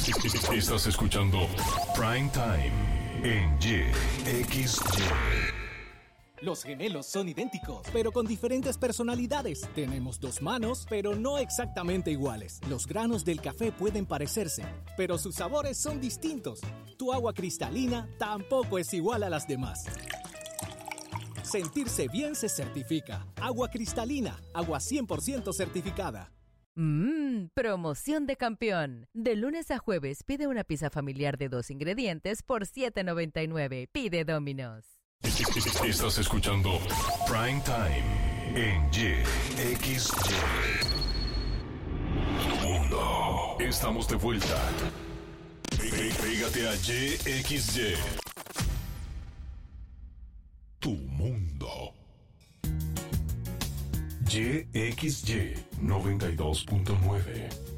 Estás escuchando Prime Time en YXY. Los gemelos son idénticos, pero con diferentes personalidades. Tenemos dos manos, pero no exactamente iguales. Los granos del café pueden parecerse, pero sus sabores son distintos. Tu agua cristalina tampoco es igual a las demás. Sentirse bien se certifica. Agua cristalina, agua 100% certificada. Promoción de campeón. De lunes a jueves pide una pizza familiar de 2 ingredientes por $7.99. Pide Domino's. Estás escuchando Prime Time en YXY. Mundo. Estamos de vuelta. Pégate a YXY. Tu mundo. YXY 92.9.